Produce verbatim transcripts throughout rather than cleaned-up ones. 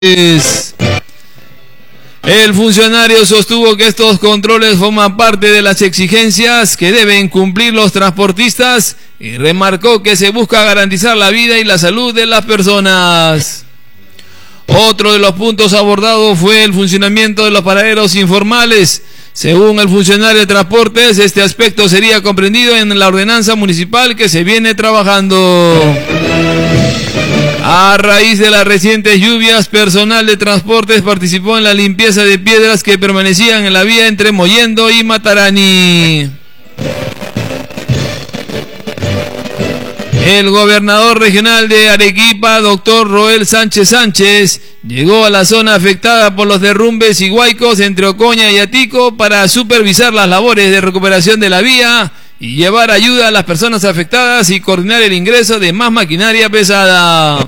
El funcionario sostuvo que estos controles forman parte de las exigencias que deben cumplir los transportistas y remarcó que se busca garantizar la vida y la salud de las personas. Otro de los puntos abordados fue el funcionamiento de los paraderos informales. Según el funcionario de transportes, este aspecto sería comprendido en la ordenanza municipal que se viene trabajando. A raíz de las recientes lluvias, personal de transportes participó en la limpieza de piedras que permanecían en la vía entre Mollendo y Matarani. El gobernador regional de Arequipa, doctor Roel Sánchez Sánchez, llegó a la zona afectada por los derrumbes y huaicos entre Ocoña y Atico para supervisar las labores de recuperación de la vía y llevar ayuda a las personas afectadas y coordinar el ingreso de más maquinaria pesada.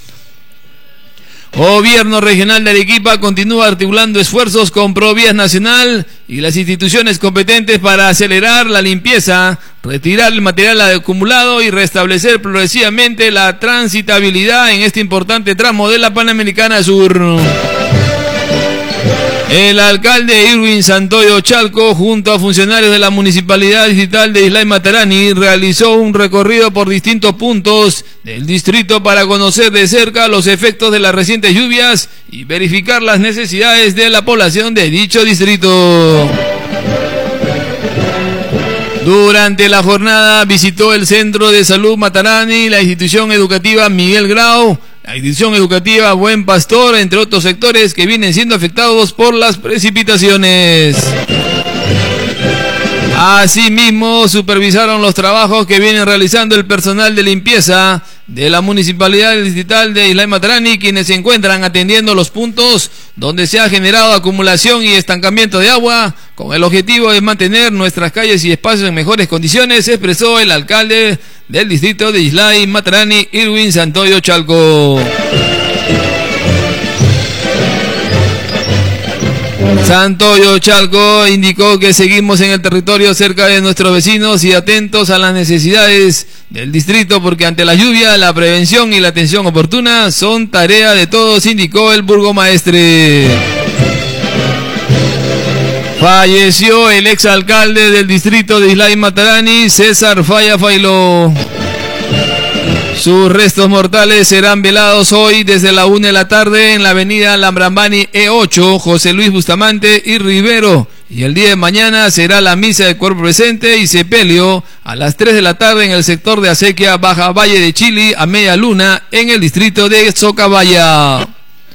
Gobierno regional de Arequipa continúa articulando esfuerzos con Provías Nacional y las instituciones competentes para acelerar la limpieza, retirar el material acumulado y restablecer progresivamente la transitabilidad en este importante tramo de la Panamericana Sur. El alcalde Irwin Santoyo Chalco, junto a funcionarios de la Municipalidad Distrital de Islay Matarani, realizó un recorrido por distintos puntos del distrito para conocer de cerca los efectos de las recientes lluvias y verificar las necesidades de la población de dicho distrito. Durante la jornada visitó el Centro de Salud Matarani, la institución educativa Miguel Grau, la institución educativa Buen Pastor, entre otros sectores que vienen siendo afectados por las precipitaciones. Asimismo, supervisaron los trabajos que viene realizando el personal de limpieza de la Municipalidad Distrital de Islay Matarani, quienes se encuentran atendiendo los puntos donde se ha generado acumulación y estancamiento de agua, con el objetivo de mantener nuestras calles y espacios en mejores condiciones, expresó el alcalde del distrito de Islay Matarani, Irwin Santoyo Chalco. Santoyo Chalco indicó que seguimos en el territorio cerca de nuestros vecinos y atentos a las necesidades del distrito, porque ante la lluvia, la prevención y la atención oportuna son tarea de todos, indicó el burgomaestre. Falleció el exalcalde del distrito de Islay Matarani, César Falla Failó. Sus restos mortales serán velados hoy desde la una de la tarde en la avenida Lambrambani E ocho, José Luis Bustamante y Rivero. Y el día de mañana será la misa de cuerpo presente y sepelio a las tres de la tarde en el sector de Acequia, Baja Valle de Chili, a media luna, en el distrito de Socabaya.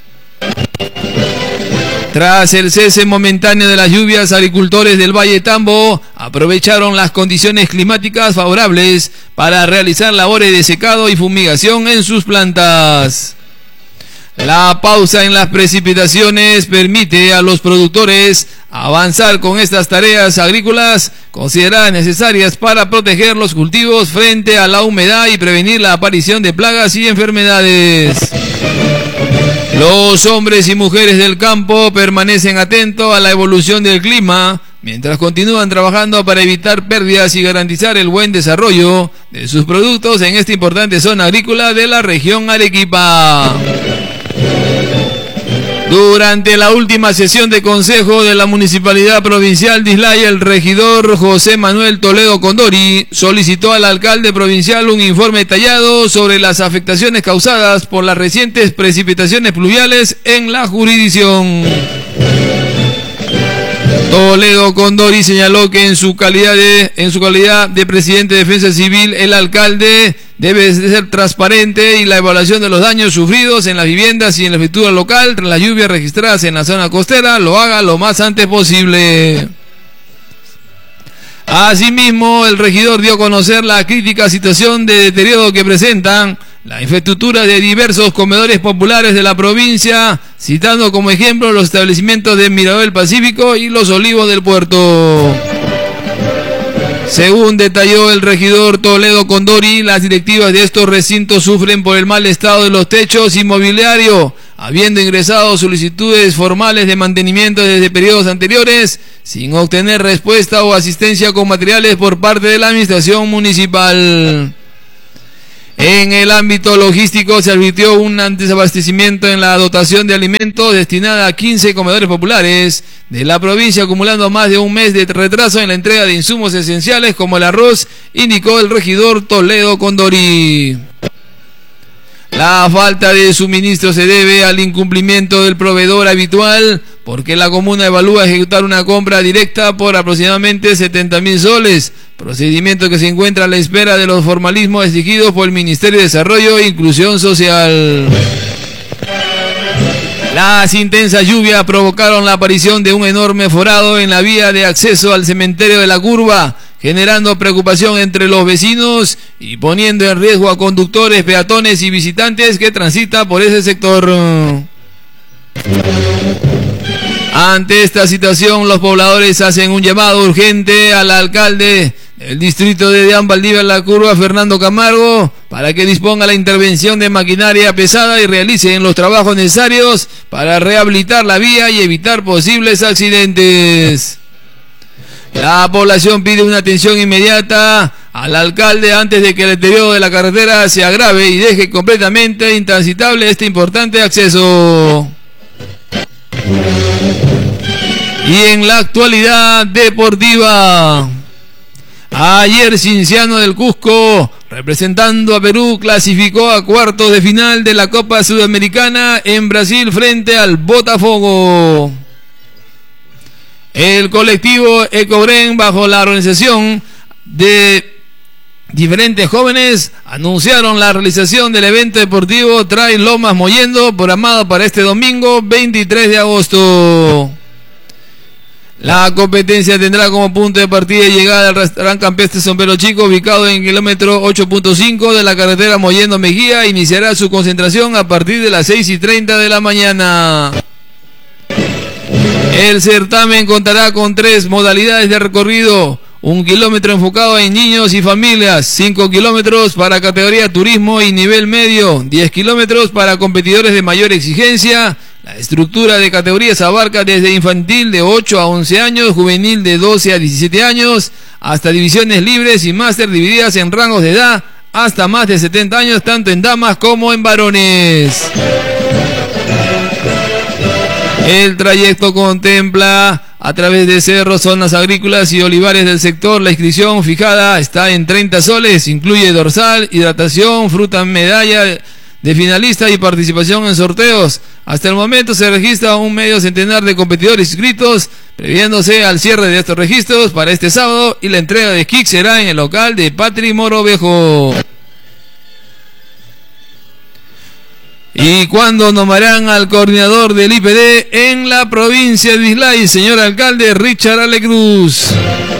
Tras el cese momentáneo de las lluvias, agricultores del Valle Tambo aprovecharon las condiciones climáticas favorables para realizar labores de secado y fumigación en sus plantas. La pausa en las precipitaciones permite a los productores avanzar con estas tareas agrícolas consideradas necesarias para proteger los cultivos frente a la humedad y prevenir la aparición de plagas y enfermedades. Los hombres y mujeres del campo permanecen atentos a la evolución del clima mientras continúan trabajando para evitar pérdidas y garantizar el buen desarrollo de sus productos en esta importante zona agrícola de la región Arequipa. Durante la última sesión de consejo de la Municipalidad Provincial de Islay, el regidor José Manuel Toledo Condori solicitó al alcalde provincial un informe detallado sobre las afectaciones causadas por las recientes precipitaciones pluviales en la jurisdicción. Toledo Condori señaló que en su calidad de, en su calidad de presidente de Defensa Civil, el alcalde debe ser transparente y la evaluación de los daños sufridos en las viviendas y en la infraestructura local tras las lluvias registradas en la zona costera lo haga lo más antes posible. Asimismo, el regidor dio a conocer la crítica situación de deterioro que presentan la infraestructura de diversos comedores populares de la provincia, citando como ejemplo los establecimientos de Mirador del Pacífico y Los Olivos del Puerto. Según detalló el regidor Toledo Condori, las directivas de estos recintos sufren por el mal estado de los techos y mobiliario, habiendo ingresado solicitudes formales de mantenimiento desde periodos anteriores, sin obtener respuesta o asistencia con materiales por parte de la administración municipal. En el ámbito logístico se advirtió un desabastecimiento en la dotación de alimentos destinada a quince comedores populares de la provincia, acumulando más de un mes de retraso en la entrega de insumos esenciales como el arroz, indicó el regidor Toledo Condori. La falta de suministro se debe al incumplimiento del proveedor habitual, porque la comuna evalúa ejecutar una compra directa por aproximadamente setenta mil soles, procedimiento que se encuentra a la espera de los formalismos exigidos por el Ministerio de Desarrollo e Inclusión Social. Las intensas lluvias provocaron la aparición de un enorme forado en la vía de acceso al cementerio de la Curva, generando preocupación entre los vecinos y poniendo en riesgo a conductores, peatones y visitantes que transitan por ese sector. Ante esta situación, los pobladores hacen un llamado urgente al alcalde del distrito de Deán Valdivia La Curva, Fernando Camargo, para que disponga la intervención de maquinaria pesada y realicen los trabajos necesarios para rehabilitar la vía y evitar posibles accidentes. La población pide una atención inmediata al alcalde antes de que el deterioro de la carretera se agrave y deje completamente intransitable este importante acceso. Y en la actualidad deportiva, ayer Cienciano del Cusco, representando a Perú, clasificó a cuartos de final de la Copa Sudamericana en Brasil frente al Botafogo. El colectivo Ecobren, bajo la organización de diferentes jóvenes, anunciaron la realización del evento deportivo Trail Lomas Mollendo, programado para este domingo veintitrés de agosto. La competencia tendrá como punto de partida y llegada al restaurante campestre Sombrero Chico, ubicado en el kilómetro ocho punto cinco de la carretera Mollendo Mejía. Iniciará su concentración a partir de las seis y treinta de la mañana. El certamen contará con tres modalidades de recorrido: un kilómetro enfocado en niños y familias, cinco kilómetros para categoría turismo y nivel medio, diez kilómetros para competidores de mayor exigencia. La estructura de categorías abarca desde infantil de ocho a once años, juvenil de doce a diecisiete años, hasta divisiones libres y máster divididas en rangos de edad hasta más de setenta años, tanto en damas como en varones. El trayecto contempla a través de cerros, zonas agrícolas y olivares del sector. La inscripción fijada está en treinta soles, incluye dorsal, hidratación, fruta, medalla de finalista y participación en sorteos. Hasta el momento se registra un medio centenar de competidores inscritos, previéndose al cierre de estos registros para este sábado, y la entrega de kits será en el local de Patri Mogrovejo. ¿Y cuándo nombrarán al coordinador del I P D en la provincia de Islay, señor alcalde Richard Alecruz?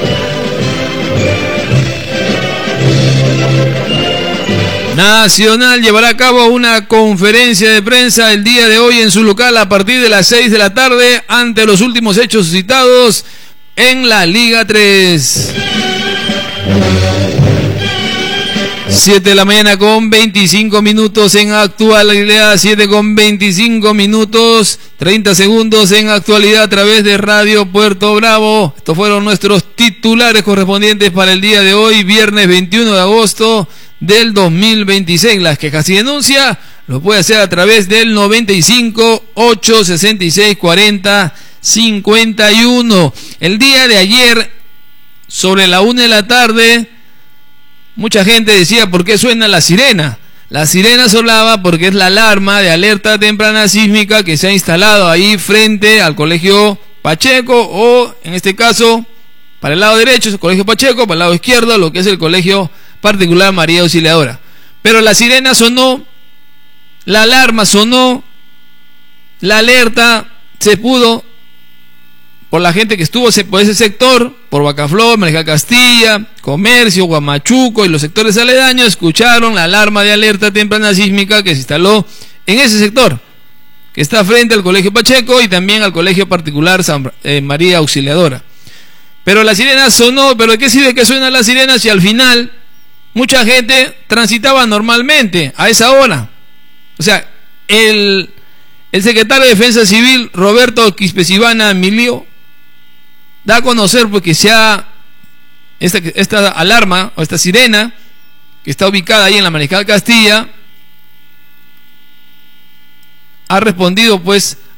Nacional llevará a cabo una conferencia de prensa el día de hoy en su local a partir de las seis de la tarde ante los últimos hechos suscitados en la Liga tres. siete de la mañana con veinticinco minutos en actualidad, siete con veinticinco minutos, treinta segundos en actualidad a través de Radio Puerto Bravo. Estos fueron nuestros titulares correspondientes para el día de hoy, viernes veintiuno de agosto del dos mil veintiséis. Las quejas y denuncias lo puede hacer a través del noventa y cinco, ocho sesenta y seis, cuarenta, cincuenta y uno. El día de ayer, sobre la una de la tarde, mucha gente decía: ¿por qué suena la sirena? La sirena sonaba porque es la alarma de alerta temprana sísmica que se ha instalado ahí frente al Colegio Pacheco, o en este caso, para el lado derecho es el Colegio Pacheco, para el lado izquierdo lo que es el Colegio Particular María Auxiliadora. Pero la sirena sonó, la alarma sonó, la alerta se pudo, por la gente que estuvo por ese sector, por Bacaflor, Marejal Castilla, Comercio, Guamachuco y los sectores aledaños, escucharon la alarma de alerta temprana sísmica que se instaló en ese sector, que está frente al Colegio Pacheco y también al Colegio Particular San, eh, María Auxiliadora. Pero la sirena sonó. ¿Pero de qué sirve que suena la sirena si al final mucha gente transitaba normalmente a esa hora? O sea, el, el secretario de Defensa Civil, Roberto Quispesivana Emilio, da a conocer porque se ha esta, esta alarma o esta sirena que está ubicada ahí en la Mariscal Castilla, ha respondido pues